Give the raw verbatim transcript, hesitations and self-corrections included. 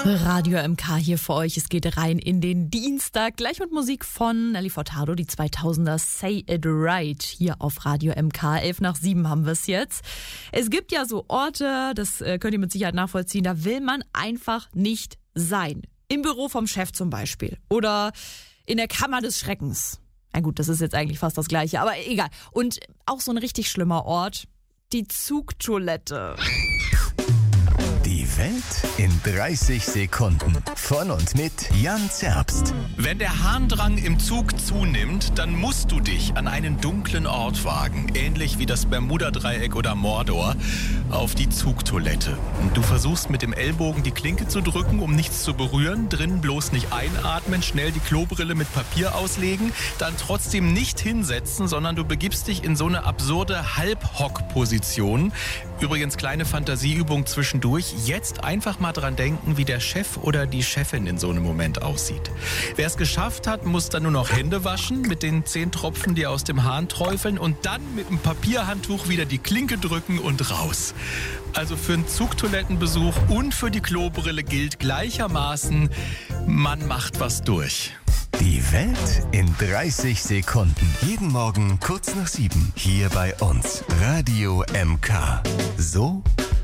Radio M K hier für euch. Es geht rein in den Dienstag. Gleich mit Musik von Nelly Furtado, die zweitausender Say It Right hier auf Radio M K. Elf nach sieben haben wir es jetzt. Es gibt ja so Orte, das könnt ihr mit Sicherheit nachvollziehen, da will man einfach nicht sein. Im Büro vom Chef zum Beispiel. Oder in der Kammer des Schreckens. Na gut, das ist jetzt eigentlich fast das Gleiche, aber egal. Und auch so ein richtig schlimmer Ort, die Zugtoilette. Die Welt in dreißig Sekunden. Von und mit Jan Zerbst. Wenn der Harndrang im Zug zunimmt, dann musst du dich an einen dunklen Ort wagen, ähnlich wie das Bermuda-Dreieck oder Mordor, auf die Zugtoilette. Du versuchst mit dem Ellbogen die Klinke zu drücken, um nichts zu berühren, drin bloß nicht einatmen, schnell die Klobrille mit Papier auslegen, dann trotzdem nicht hinsetzen, sondern du begibst dich in so eine absurde Halbhock-Position. Übrigens kleine Fantasieübung zwischendurch. Jetzt einfach mal dran denken, wie der Chef oder die Chefin in so einem Moment aussieht. Wer es geschafft hat, muss dann nur noch Hände waschen mit den zehn Tropfen, die aus dem Hahn träufeln und dann mit dem Papierhandtuch wieder die Klinke drücken und raus. Also für einen Zugtoilettenbesuch und für die Klobrille gilt gleichermaßen, man macht was durch. Die Welt in dreißig Sekunden. Jeden Morgen kurz nach sieben. Hier bei uns. Radio M K. So